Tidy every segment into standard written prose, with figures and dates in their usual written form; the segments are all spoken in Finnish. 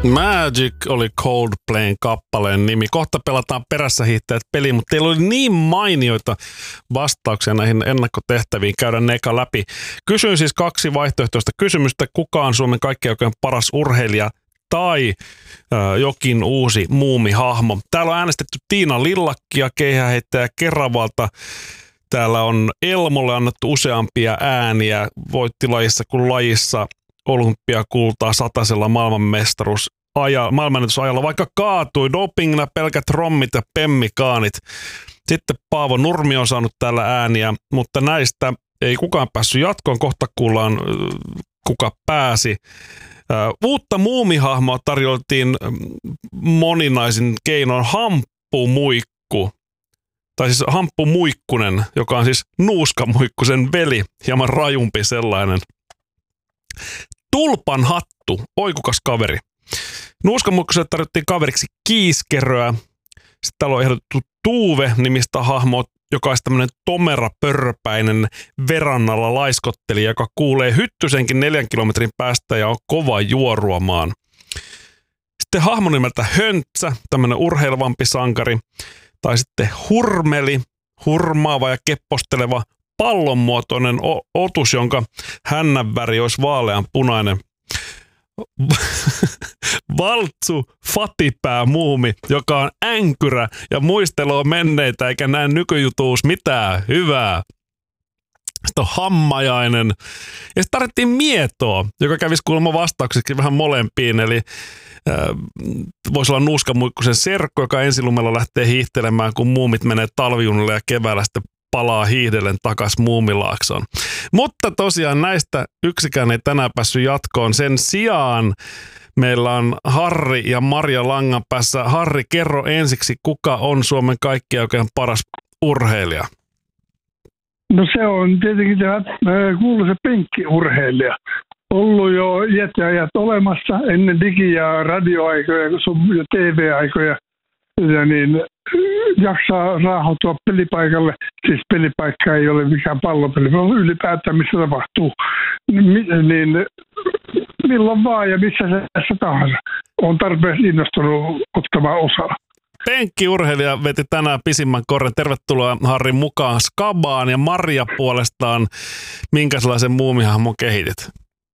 Magic oli Coldplayn kappaleen nimi. Kohta pelataan perässä hiihtäjät peli, mutta teillä oli niin mainioita vastauksia näihin ennakkotehtäviin. Käydään ne eka läpi. Kysyin siis 2 vaihtoehtoista kysymystä. Kuka on Suomen kaikkein oikein paras urheilija tai jokin uusi muumihahmo? Täällä on äänestetty Tiina Lillakkia, keihäänheittäjä Keravalta. Täällä on Elmolle annettu useampia ääniä. Voitti lajissa kuin lajissa olympiakultaa satasella maailmanennätysajalla, vaikka kaatui dopingina pelkät rommit ja pemmikaanit. Sitten Paavo Nurmi on saanut täällä ääniä, mutta näistä ei kukaan päässyt jatkoon. Kohta kuullaan, kuka pääsi. Uutta muumihahmoa tarjoltiin moninaisin keinoin Hamppumuikku. Tai siis Hamppu Muikkunen, joka on siis Nuuska Muikkusen veli, hieman rajumpi sellainen. Tulpan hattu, oikukas kaveri. Nuuska Muikkuselle tarjottiin kaveriksi Kiiskeröä. Sitten täällä on ehdotettu Tuuve-nimistä hahmoa, joka on tämmöinen tomera pörpäinen verannalla laiskottelija, joka kuulee hyttysenkin 4 kilometrin päästä ja on kova juoruamaan. Sitten hahmo nimeltä Höntsä, tämmöinen urheilevampi sankari. Tai sitten Hurmeli, hurmaava ja kepposteleva pallonmuotoinen otus, jonka hännän väri olisi vaalean punainen. Valtsu Fatipää muumi, joka on änkyrä ja muisteloo menneitä eikä näe nykyjutuus mitään hyvää. Sitten on Hammajainen. Ja sitten tarvittiin Mietoa, joka kävisi kuulemma vastaukseksi vähän molempiin. Eli voisi olla Nuuska Muikkusen serkku, joka ensilumella lähtee hiihtelemään, kun muumit menee talvijunille ja keväällä sitten palaa hiihdellen takaisin Muumilaaksoon. Mutta tosiaan näistä yksikään ei tänään päässyt jatkoon. Sen sijaan meillä on Harri ja Marja langan päässä. Harri, kerro ensiksi, kuka on Suomen kaikkien oikein paras urheilija? No se on tietenkin tämä kuuluisa penkkiurheilija. Ollut jo iät ja ajat olemassa ennen digi- ja radioaikoja ja TV-aikoja. Ja niin jaksaa raahautua pelipaikalle. Siis pelipaikka ei ole mikään pallopeli, vaan ylipäätään missä tapahtuu. Niin milloin vaan ja missä se tahansa. On tarpeeksi innostunut ottamaan osaa. Penkkiurheilija veti tänään pisimmän korren. Tervetuloa Harri mukaan Skabaan. Ja Marja puolestaan, minkä sellaisen muumihahmon kehitit?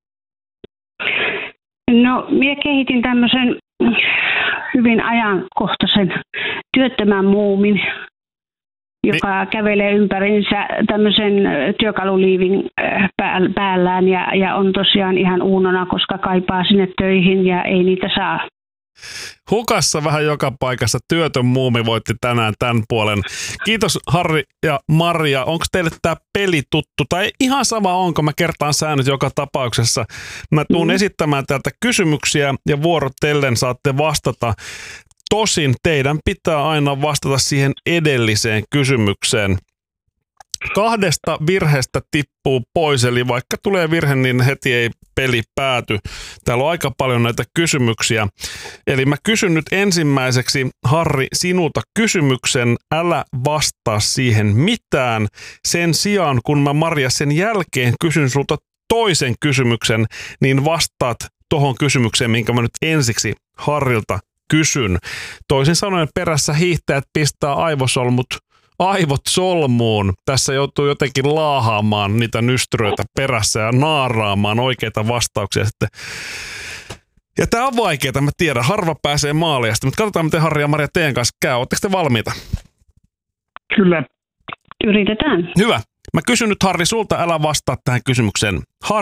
No, minä kehitin tämmöisen hyvin ajankohtaisen työttömän muumin, joka kävelee ympärinsä tämmöisen työkaluliivin päällään ja on tosiaan ihan uunona, koska kaipaa sinne töihin ja ei niitä saa. Hukassa vähän joka paikassa. Työtön muumi voitti tänään tämän puolen. Kiitos Harri ja Marja. Onko teille tämä peli tuttu? Tai ihan sama onko, mä kertaan säännöt joka tapauksessa. Mä tuun esittämään täältä kysymyksiä ja vuorotellen saatte vastata. Tosin teidän pitää aina vastata siihen edelliseen kysymykseen. 2 virheestä tippuu pois, eli vaikka tulee virhe, niin heti ei peli pääty. Täällä on aika paljon näitä kysymyksiä. Eli mä kysyn nyt ensimmäiseksi, Harri, sinulta kysymyksen. Älä vastaa siihen mitään. Sen sijaan, kun mä Marja sen jälkeen kysyn sulta toisen kysymyksen, niin vastaat tohon kysymykseen, minkä mä nyt ensiksi Harrilta kysyn. Toisin sanoen perässä hiihtäjät pistää aivot solmuun. Tässä joutuu jotenkin laahaamaan niitä nystyröitä perässä ja naaraamaan oikeita vastauksia sitten. Ja tää on vaikeaa, mä tiedän. Harva pääsee maaliin. Mutta katsotaan, miten Harri ja Marja teidän kanssa käy. Oletteko te valmiita? Kyllä. Yritetään. Hyvä. Mä kysyn nyt Harri sulta, älä vastaa tähän kysymykseen.